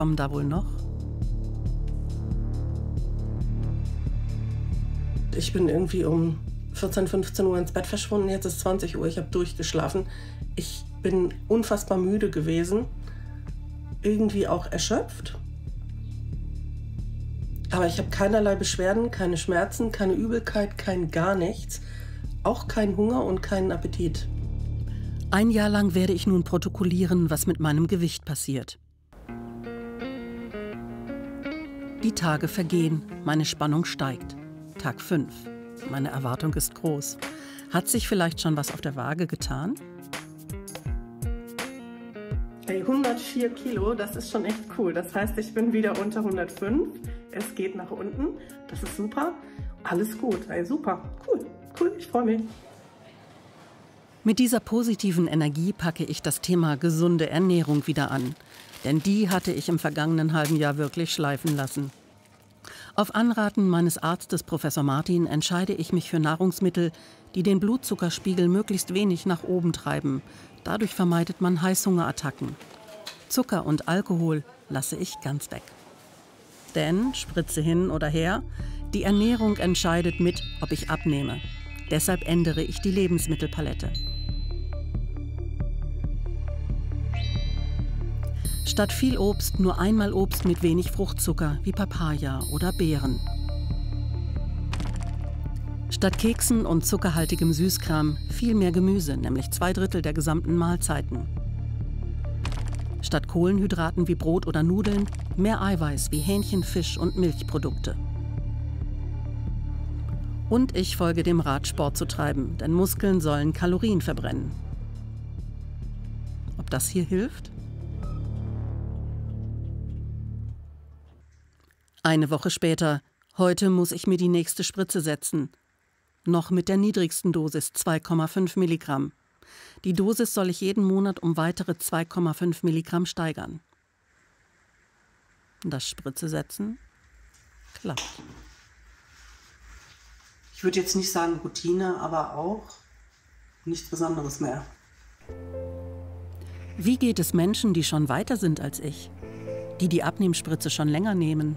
Kommen da wohl noch? Ich bin irgendwie um 14, 15 Uhr ins Bett verschwunden. Jetzt ist 20 Uhr, ich habe durchgeschlafen. Ich bin unfassbar müde gewesen, irgendwie auch erschöpft. Aber ich habe keinerlei Beschwerden, keine Schmerzen, keine Übelkeit, kein gar nichts. Auch keinen Hunger und keinen Appetit. Ein Jahr lang werde ich nun protokollieren, was mit meinem Gewicht passiert. Die Tage vergehen, meine Spannung steigt. Tag 5. Meine Erwartung ist groß. Hat sich vielleicht schon was auf der Waage getan? Hey, 104 Kilo, das ist schon echt cool. Das heißt, ich bin wieder unter 105. Es geht nach unten. Das ist super. Alles gut. Hey, super. Cool. Cool, ich freue mich. Mit dieser positiven Energie packe ich das Thema gesunde Ernährung wieder an. Denn die hatte ich im vergangenen halben Jahr wirklich schleifen lassen. Auf Anraten meines Arztes Professor Martin entscheide ich mich für Nahrungsmittel, die den Blutzuckerspiegel möglichst wenig nach oben treiben. Dadurch vermeidet man Heißhungerattacken. Zucker und Alkohol lasse ich ganz weg. Denn, Spritze hin oder her, die Ernährung entscheidet mit, ob ich abnehme. Deshalb ändere ich die Lebensmittelpalette. Statt viel Obst nur einmal Obst mit wenig Fruchtzucker wie Papaya oder Beeren. Statt Keksen und zuckerhaltigem Süßkram viel mehr Gemüse, nämlich 2/3 der gesamten Mahlzeiten. Statt Kohlenhydraten wie Brot oder Nudeln mehr Eiweiß wie Hähnchen, Fisch und Milchprodukte. Und ich folge dem Rat, Sport zu treiben, denn Muskeln sollen Kalorien verbrennen. Ob das hier hilft? Eine Woche später. Heute muss ich mir die nächste Spritze setzen. Noch mit der niedrigsten Dosis 2,5 Milligramm. Die Dosis soll ich jeden Monat um weitere 2,5 Milligramm steigern. Das Spritze setzen klappt. Ich würde jetzt nicht sagen Routine, aber auch nichts Besonderes mehr. Wie geht es Menschen, die schon weiter sind als ich? Die die Abnehmspritze schon länger nehmen?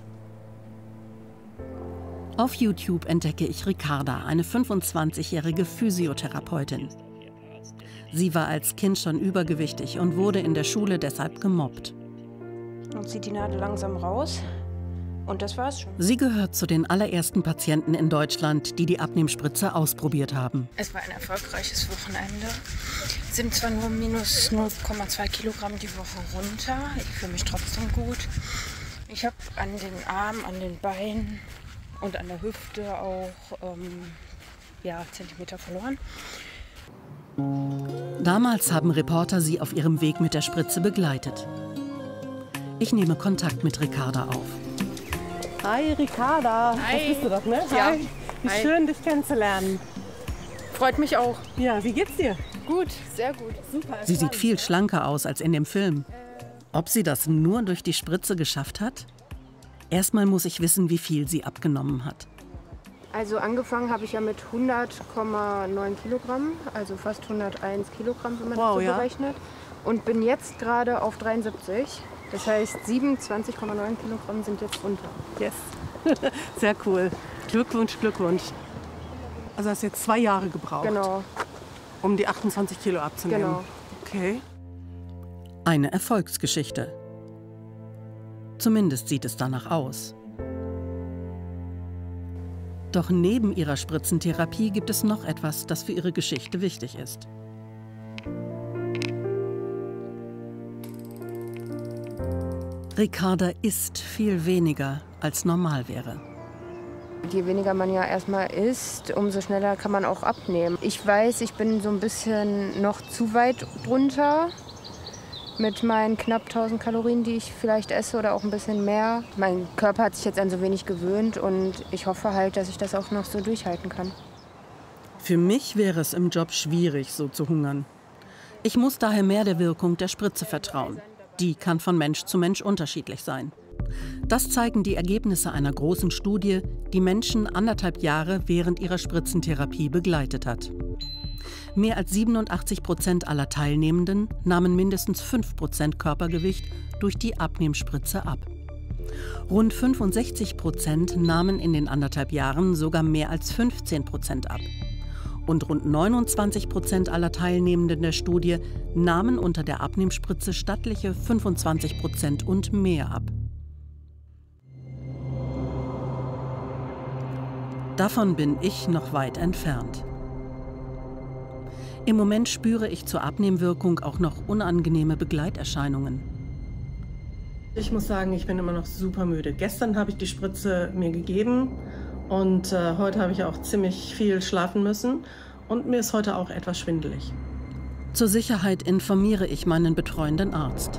Auf YouTube entdecke ich Ricarda, eine 25-jährige Physiotherapeutin. Sie war als Kind schon übergewichtig und wurde in der Schule deshalb gemobbt. Und zieht die Nadel langsam raus. Und das war's schon. Sie gehört zu den allerersten Patienten in Deutschland, die die Abnehmspritze ausprobiert haben. Es war ein erfolgreiches Wochenende. Es sind zwar nur minus 0,2 Kilogramm die Woche runter. Ich fühle mich trotzdem gut. Ich habe an den Armen, an den Beinen und an der Hüfte auch Zentimeter verloren. Damals haben Reporter sie auf ihrem Weg mit der Spritze begleitet. Ich nehme Kontakt mit Ricarda auf. Hi Ricarda, Hi. Das bist du doch, ne? Ja. Hi. Wie Hi. schön, dich kennenzulernen. Freut mich auch. Ja, wie geht's dir? Gut, sehr gut. Super. Sie sieht viel schlanker aus als in dem Film. Ob sie das nur durch die Spritze geschafft hat? Erstmal muss ich wissen, wie viel sie abgenommen hat. Also angefangen habe ich ja mit 100,9 Kilogramm, also fast 101 Kilogramm, wenn man das so berechnet. Und bin jetzt gerade auf 73. Das heißt, 27,9 Kilogramm sind jetzt runter. Yes. Sehr cool. Glückwunsch, Glückwunsch. Also hast jetzt 2 Jahre gebraucht, Genau, um die 28 Kilo abzunehmen. genau. Okay. Eine Erfolgsgeschichte. Zumindest sieht es danach aus. Doch neben ihrer Spritzentherapie gibt es noch etwas, das für ihre Geschichte wichtig ist. Ricarda isst viel weniger, als normal wäre. Je weniger man ja erstmal isst, umso schneller kann man auch abnehmen. Ich weiß, ich bin so ein bisschen noch zu weit drunter mit meinen knapp 1000 Kalorien, die ich vielleicht esse oder auch ein bisschen mehr. Mein Körper hat sich jetzt an so wenig gewöhnt und ich hoffe halt, dass ich das auch noch so durchhalten kann. Für mich wäre es im Job schwierig, so zu hungern. Ich muss daher mehr der Wirkung der Spritze vertrauen. Die kann von Mensch zu Mensch unterschiedlich sein. Das zeigen die Ergebnisse einer großen Studie, die Menschen 1,5 Jahre während ihrer Spritzentherapie begleitet hat. Mehr als 87% aller Teilnehmenden nahmen mindestens 5% Körpergewicht durch die Abnehmspritze ab. Rund 65% nahmen in den 1,5 Jahren sogar mehr als 15% ab. Und rund 29% aller Teilnehmenden der Studie nahmen unter der Abnehmspritze stattliche 25% und mehr ab. Davon bin ich noch weit entfernt. Im Moment spüre ich zur Abnehmwirkung auch noch unangenehme Begleiterscheinungen. Ich muss sagen, ich bin immer noch super müde. Gestern habe ich die Spritze mir gegeben und heute habe ich auch ziemlich viel schlafen müssen und mir ist heute auch etwas schwindelig. Zur Sicherheit informiere ich meinen betreuenden Arzt.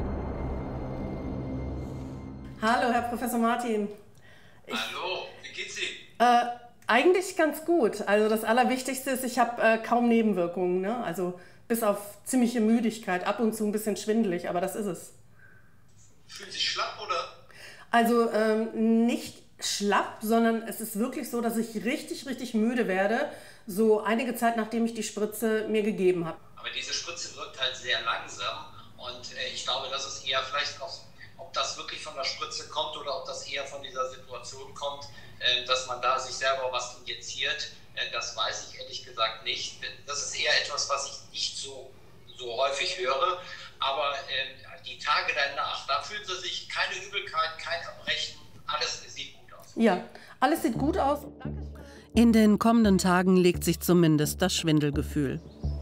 Hallo, Herr Professor Martin. Hallo, wie geht's Ihnen? Eigentlich ganz gut. Also das Allerwichtigste ist, ich habe kaum Nebenwirkungen, ne? Also bis auf ziemliche Müdigkeit, ab und zu ein bisschen schwindelig, aber das ist es. Fühlen Sie sich schlapp oder? Also nicht schlapp, sondern es ist wirklich so, dass ich richtig müde werde, so einige Zeit nachdem ich die Spritze mir gegeben habe. Aber diese Spritze wirkt halt sehr langsam und ich glaube, dass es eher vielleicht auch, ob das wirklich von der Spritze kommt oder ob das eher von dieser Situation kommt, dass man da sich selber was injiziert, das weiß ich ehrlich gesagt nicht. Das ist eher etwas, was ich nicht so häufig höre, aber die Tage danach, da fühlen Sie sich keine Übelkeit, kein Erbrechen, alles sieht gut aus. Ja, alles sieht gut aus. In den kommenden Tagen legt sich zumindest das Schwindelgefühl.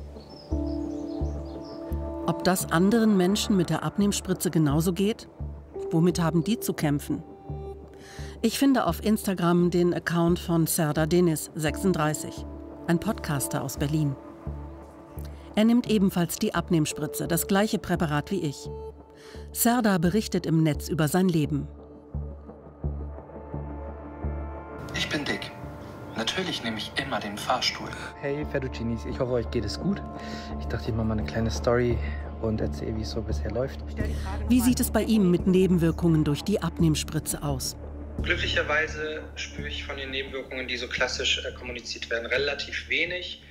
Ob das anderen Menschen mit der Abnehmspritze genauso geht? Womit haben die zu kämpfen? Ich finde auf Instagram den Account von Serdar Deniz, 36, ein Podcaster aus Berlin. Er nimmt ebenfalls die Abnehmspritze, das gleiche Präparat wie ich. Serdar berichtet im Netz über sein Leben. Ich bin dick. Natürlich nehme ich immer den Fahrstuhl. Hey Fettuccinis, ich hoffe, euch geht es gut. Ich dachte, ich mache mal eine kleine Story und erzähle, wie es so bisher läuft. Wie sieht es bei ihm mit Nebenwirkungen durch die Abnehmspritze aus? Glücklicherweise spüre ich von den Nebenwirkungen, die so klassisch kommuniziert werden, relativ wenig.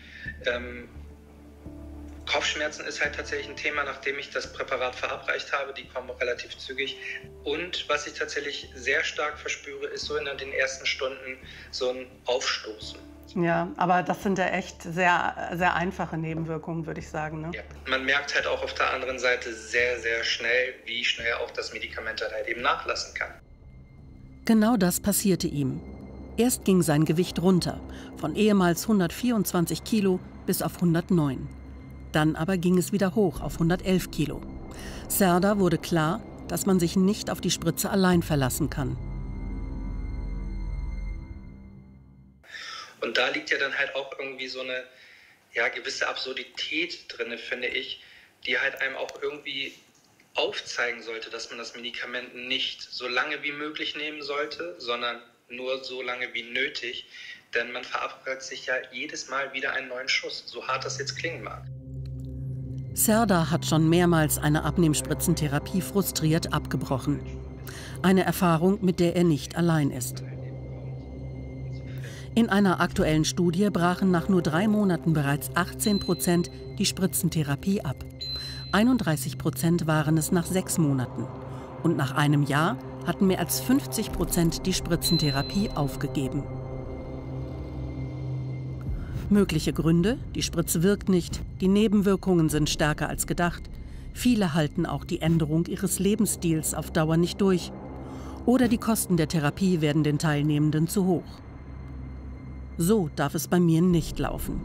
Kopfschmerzen ist halt tatsächlich ein Thema, nachdem ich das Präparat verabreicht habe. Die kommen relativ zügig. Und was ich tatsächlich sehr stark verspüre, ist so in den ersten Stunden so ein Aufstoßen. Ja, aber das sind ja echt sehr einfache Nebenwirkungen, würde ich sagen. Ne? Ja. Man merkt halt auch auf der anderen Seite sehr schnell, wie schnell auch das Medikament halt eben nachlassen kann. Genau das passierte ihm. Erst ging sein Gewicht runter, von ehemals 124 Kilo bis auf 109. Dann aber ging es wieder hoch auf 111 Kilo. Serdar wurde klar, dass man sich nicht auf die Spritze allein verlassen kann. Und da liegt ja dann halt auch irgendwie so eine gewisse Absurdität drin, finde ich, die halt einem auch irgendwie aufzeigen sollte, dass man das Medikament nicht so lange wie möglich nehmen sollte, sondern nur so lange wie nötig. Denn man verabreicht sich ja jedes Mal wieder einen neuen Schuss, so hart das jetzt klingen mag. Serdar hat schon mehrmals eine Abnehmspritzentherapie frustriert abgebrochen. Eine Erfahrung, mit der er nicht allein ist. In einer aktuellen Studie brachen nach nur 3 Monaten bereits 18% die Spritzentherapie ab. 31% waren es nach 6 Monaten. Und nach einem Jahr hatten mehr als 50% die Spritzentherapie aufgegeben. Mögliche Gründe: die Spritze wirkt nicht, die Nebenwirkungen sind stärker als gedacht. Viele halten auch die Änderung ihres Lebensstils auf Dauer nicht durch. Oder die Kosten der Therapie werden den Teilnehmenden zu hoch. So darf es bei mir nicht laufen.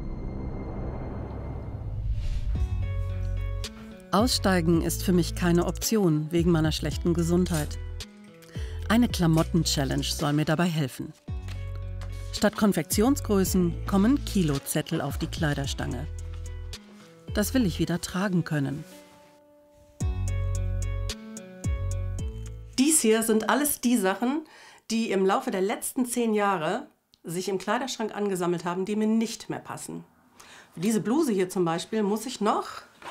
Aussteigen ist für mich keine Option wegen meiner schlechten Gesundheit. Eine Klamotten-Challenge soll mir dabei helfen. Statt Konfektionsgrößen kommen Kilozettel auf die Kleiderstange. Das will ich wieder tragen können. Dies hier sind alles die Sachen, die im Laufe der letzten 10 Jahre sich im Kleiderschrank angesammelt haben, die mir nicht mehr passen. Für diese Bluse hier zum Beispiel muss ich noch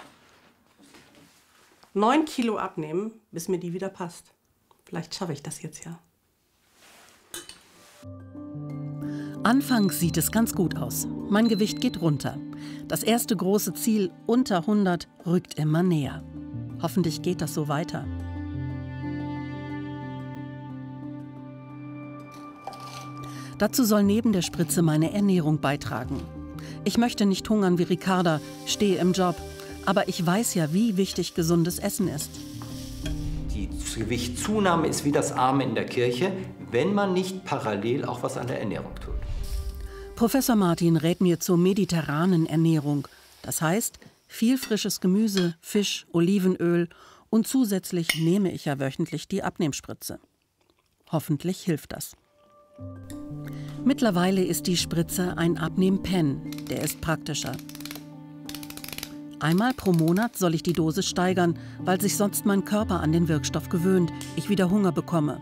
9 Kilo abnehmen, bis mir die wieder passt. Vielleicht schaffe ich das jetzt ja. Anfangs sieht es ganz gut aus. Mein Gewicht geht runter. Das erste große Ziel, unter 100, rückt immer näher. Hoffentlich geht das so weiter. Dazu soll neben der Spritze meine Ernährung beitragen. Ich möchte nicht hungern wie Ricarda, stehe im Job. Aber ich weiß ja, wie wichtig gesundes Essen ist. Die Gewichtszunahme ist wie das Amen in der Kirche, wenn man nicht parallel auch was an der Ernährung tut. Professor Martin rät mir zur mediterranen Ernährung. Das heißt, viel frisches Gemüse, Fisch, Olivenöl und zusätzlich nehme ich ja wöchentlich die Abnehmspritze. Hoffentlich hilft das. Mittlerweile ist die Spritze ein Abnehm-Pen, der ist praktischer. Einmal pro Monat soll ich die Dosis steigern, weil sich sonst mein Körper an den Wirkstoff gewöhnt, ich wieder Hunger bekomme.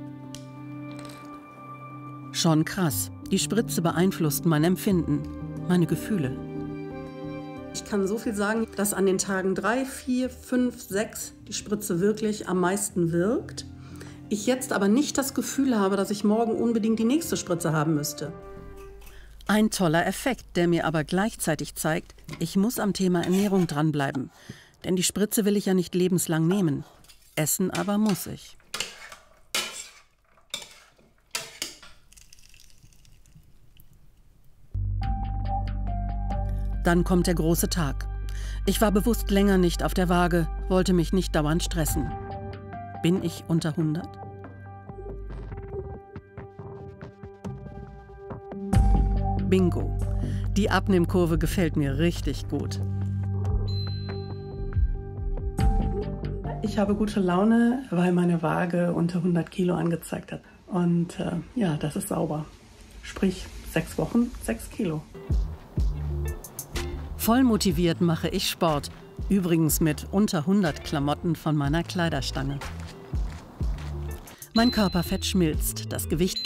Schon krass, die Spritze beeinflusst mein Empfinden, meine Gefühle. Ich kann so viel sagen, dass an den Tagen 3, 4, 5, 6 die Spritze wirklich am meisten wirkt. Ich jetzt aber nicht das Gefühl habe, dass ich morgen unbedingt die nächste Spritze haben müsste. Ein toller Effekt, der mir aber gleichzeitig zeigt, ich muss am Thema Ernährung dranbleiben. Denn die Spritze will ich ja nicht lebenslang nehmen. Essen aber muss ich. Dann kommt der große Tag. Ich war bewusst länger nicht auf der Waage, wollte mich nicht dauernd stressen. Bin ich unter 100? Bingo. Die Abnehmkurve gefällt mir richtig gut. Ich habe gute Laune, weil meine Waage unter 100 Kilo angezeigt hat. Und ja, das ist sauber. Sprich, 6 Wochen, 6 Kilo. Voll motiviert mache ich Sport. Übrigens mit unter 100 Klamotten von meiner Kleiderstange. Mein Körperfett schmilzt, das Gewicht